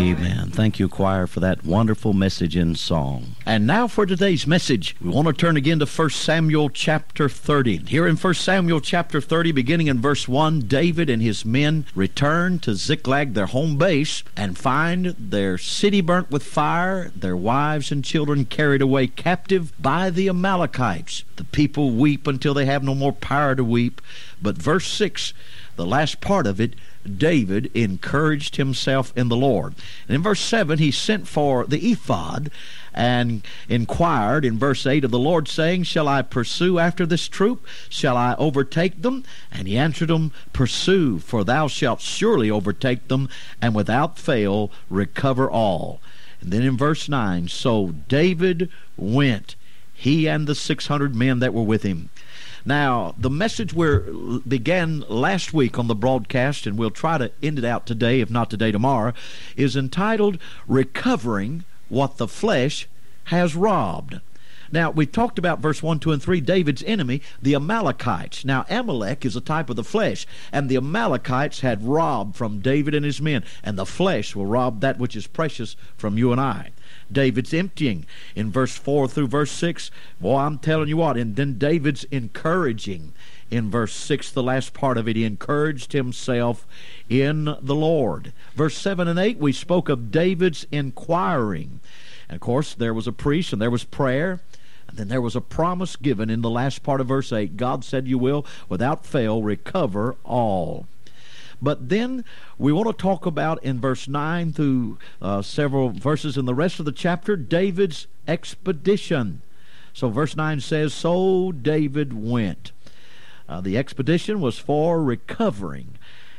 Amen. Thank you, choir, for that wonderful message in song. And now for today's message. We want to turn again to 1 Samuel chapter 30. Here in 1 Samuel chapter 30, beginning in verse 1, David and his men return to Ziklag, their home base, and find their city burnt with fire, their wives and children carried away captive by the Amalekites. The people weep until they have no more power to weep. But verse 6, the last part of it, David encouraged himself in the Lord. And in verse 7, he sent for the ephod and inquired in verse 8 of the Lord, saying, Shall I pursue after this troop? Shall I overtake them? And he answered him, Pursue, for thou shalt surely overtake them, and without fail recover all. And then in verse 9, so David went, he and the 600 men that were with him. Now, the message we began last week on the broadcast, and we'll try to end it out today, if not today, tomorrow, is entitled, Recovering What the Flesh Has Robbed. Now, we talked about verse 1, 2, and 3, David's enemy, the Amalekites. Now, Amalek is a type of the flesh, and the Amalekites had robbed from David and his men, and the flesh will rob that which is precious from you and I. David's emptying in verse 4 through verse 6. Boy, I'm telling you what. And then David's encouraging in verse 6, the last part of it. He encouraged himself in the Lord. Verse 7 and 8, we spoke of David's inquiring. And of course, there was a priest and there was prayer. And then there was a promise given in the last part of verse 8. God said, you will, without fail, recover all. But then we want to talk about in verse 9 through several verses in the rest of the chapter, David's expedition. So verse 9 says, so David went. The expedition was for recovering.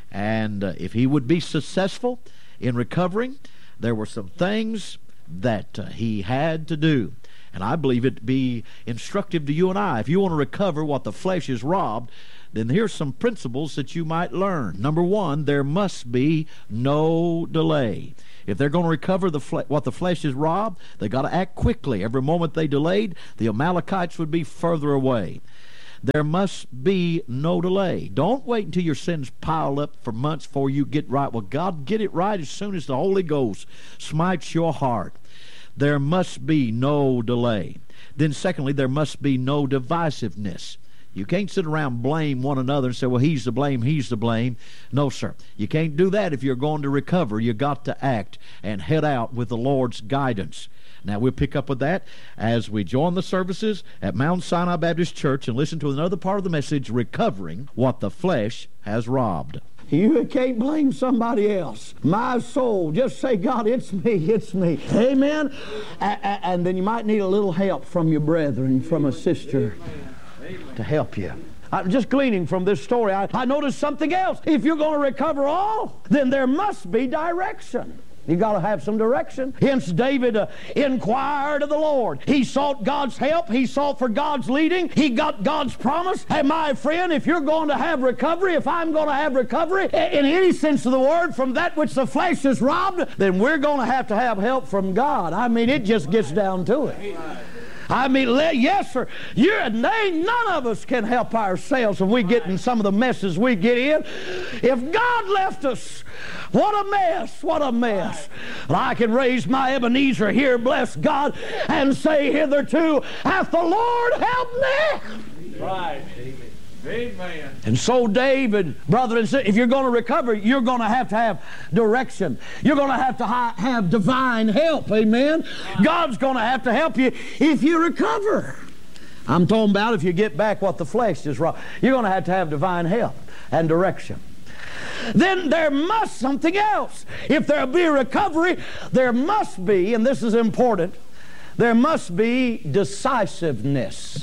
And if he would be successful in recovering, there were some things that he had to do. And I believe it to be instructive to you and I. If you want to recover what the flesh is robbed, then here's some principles that you might learn. Number one, there must be no delay. If they're going to recover what the flesh is robbed, they got to act quickly. Every moment they delayed, the Amalekites would be further away. There must be no delay. Don't wait until your sins pile up for months before you get right. Well, God, get it right as soon as the Holy Ghost smites your heart. There must be no delay. Then secondly, there must be no divisiveness. You can't sit around blame one another and say, well, he's to blame, he's to blame. No, sir. You can't do that if you're going to recover. You got to act and head out with the Lord's guidance. Now, we'll pick up with that as we join the services at Mount Sinai Baptist Church and listen to another part of the message, Recovering What the Flesh Has Robbed. You can't blame somebody else. My soul, just say, God, it's me, it's me. Amen? And then you might need a little help from your brethren, from a sister to help you. I'm just gleaning from this story. I noticed something else. If you're going to recover all, then there must be direction. You got to have some direction. Hence, David inquired of the Lord. He sought God's help. He sought for God's leading. He got God's promise. Hey, my friend, if you're going to have recovery, if I'm going to have recovery, in any sense of the word, from that which the flesh is robbed, then we're going to have help from God. I mean, it just gets down to it. I mean, yes, sir. None of us can help ourselves if we get in some of the messes we get in. If God left us, what a mess, what a mess. But I can raise my Ebenezer here, bless God, and say, hitherto hath the Lord helped me. Right. Amen. And so David, brother and sister, if you're going to recover, you're going to have direction. You're going to have divine help. Amen. God's going to help you if you recover. I'm talking about if you get back what the flesh is wrong. You're going to have divine help and direction. Then there must something else. If there'll be a recovery, there must be, and this is important, there must be decisiveness.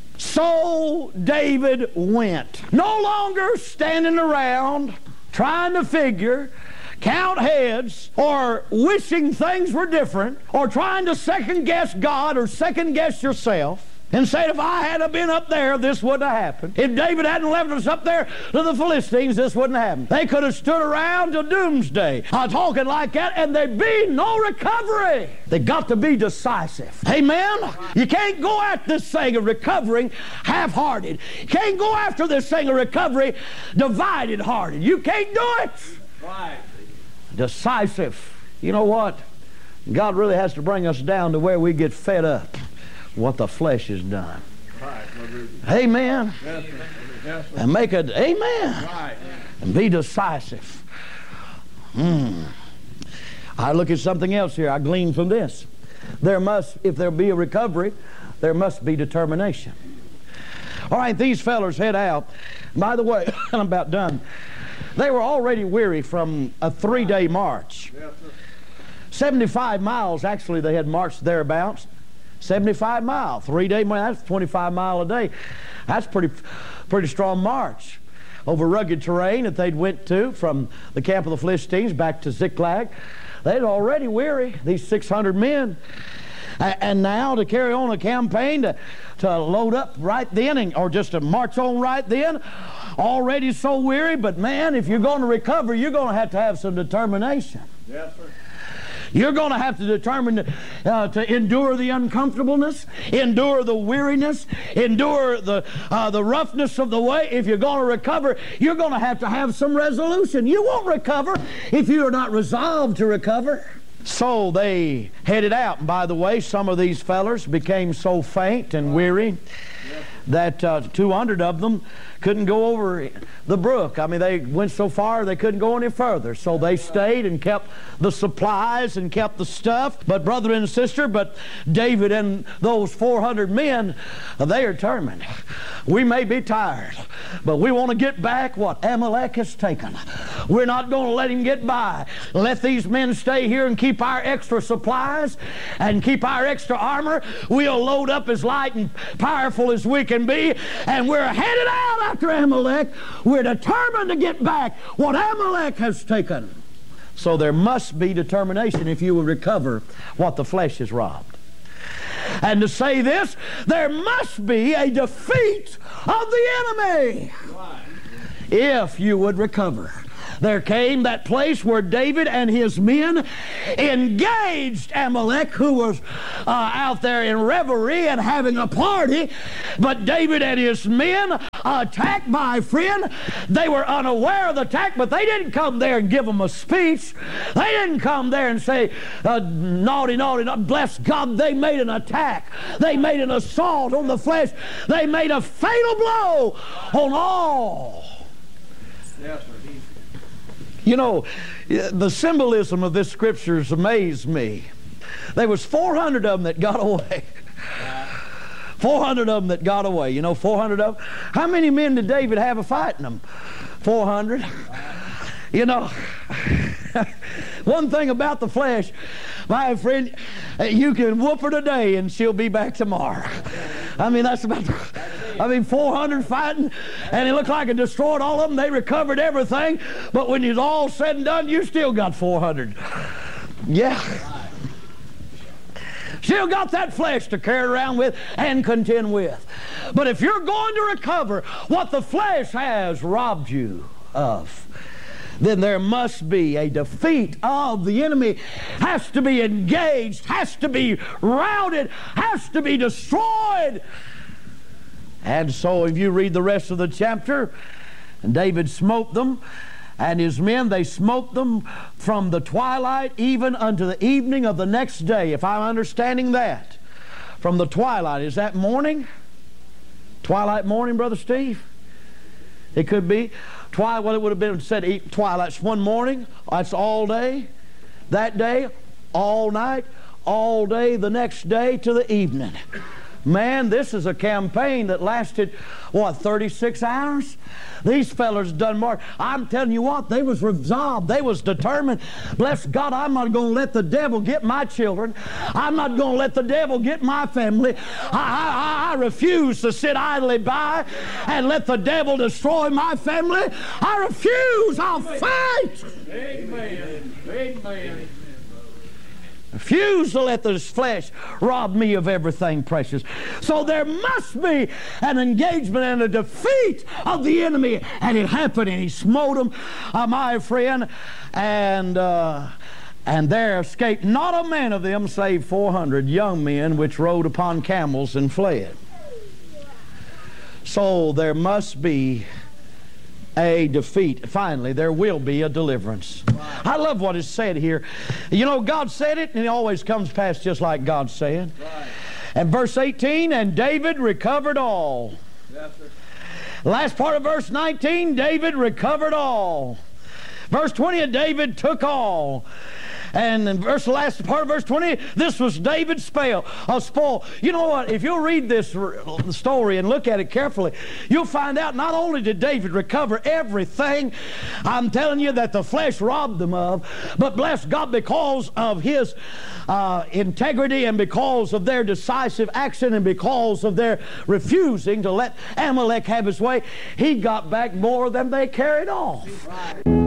So David went. No longer standing around trying to figure, count heads, or wishing things were different, or trying to second guess God or second guess yourself and say, if I had been up there, this wouldn't have happened. If David hadn't left us up there to the Philistines, this wouldn't have happened. They could have stood around till doomsday talking like that, and there'd be no recovery. They got to be decisive. Amen? You can't go at this thing of recovering half-hearted. You can't go after this thing of recovery divided-hearted. You can't do it. Right. Decisive. You know what? God really has to bring us down to where we get fed up what the flesh has done. Right. Amen. Yes, sir. Yes, sir. And make it, amen. Right. And be decisive. I look at something else here. I glean from this. There must, if there be a recovery, there must be determination. All right, these fellers head out. By the way, I'm about done. They were already weary from a 3-day march. Yes, sir. 75 miles, actually, they had marched thereabouts. 75 miles, 3-day march, that's 25 miles a day. That's pretty strong march over rugged terrain that they'd went to from the camp of the Philistines back to Ziklag. They'd already weary, these 600 men. And now to carry on a campaign to load up right then or just to march on right then, already so weary. But man, if you're going to recover, you're going to have some determination. Yes, sir. You're going to have to determine to endure the uncomfortableness, endure the weariness, endure the roughness of the way. If you're going to recover, you're going to have some resolution. You won't recover if you are not resolved to recover. So they headed out. And by the way, some of these fellers became so faint and weary that 200 of them couldn't go over the brook. I mean, they went so far they couldn't go any further. So they stayed and kept the supplies and kept the stuff. But brother and sister, but David and those 400 men, they are determined. We may be tired, but we want to get back what Amalek has taken. We're not going to let him get by. Let these men stay here and keep our extra supplies and keep our extra armor. We'll load up as light and powerful as we can be, and we're headed out after Amalek. We're determined to get back what Amalek has taken. So there must be determination if you will recover what the flesh has robbed. And to say this, there must be a defeat of the enemy if you would recover. There came that place where David and his men engaged Amalek, who was out there in revelry and having a party. But David and his men attacked, my friend. They were unaware of the attack, but they didn't come there and give them a speech. They didn't come there and say, naughty, naughty, naughty. Bless God, they made an attack. They made an assault on the flesh. They made a fatal blow on all. Yes, sir. You know, the symbolism of this scripture has amazed me. There was 400 of them that got away. 400 of them that got away. You know, 400 of them. How many men did David have fighting them? 400. You know, one thing about the flesh, my friend, you can whoop her today and she'll be back tomorrow. I mean, that's about 400 fighting, and it looked like it destroyed all of them. They recovered everything, but when it's all said and done, you still got 400. Yeah. Still got that flesh to carry around with and contend with. But if you're going to recover what the flesh has robbed you of, then there must be a defeat of the enemy. Has to be engaged, has to be routed, has to be destroyed. And so if you read the rest of the chapter, and David smote them, and his men, they smote them from the twilight even unto the evening of the next day. If I'm understanding that, from the twilight, is that morning? Twilight morning, Brother Steve? It could be. Twilight, well, it would have been said twilight's one morning. That's all day. That day, all night, all day, the next day to the evening. Man, this is a campaign that lasted, what, 36 hours? These fellas done more. I'm telling you what, they was resolved. They was determined. Bless God, I'm not going to let the devil get my children. I'm not going to let the devil get my family. I refuse to sit idly by and let the devil destroy my family. I refuse. I'll fight. Amen. Amen. Refuse to let this flesh rob me of everything precious. So there must be an engagement and a defeat of the enemy. And it happened, and he smote them, my friend. And there escaped not a man of them save 400 young men which rode upon camels and fled. So there must be a defeat. Finally, there will be a deliverance. I love what is said here. You know, God said it, and it always comes past just like God said. And verse 18, and David recovered all. Yes, sir. Last part of verse 19, David recovered all. Verse 20, and David took all. And in last part of verse 20, this was David's spoil. You know what? If you'll read this story and look at it carefully, you'll find out not only did David recover everything, I'm telling you, that the flesh robbed them of, but bless God, because of his integrity and because of their decisive action and because of their refusing to let Amalek have his way, he got back more than they carried off.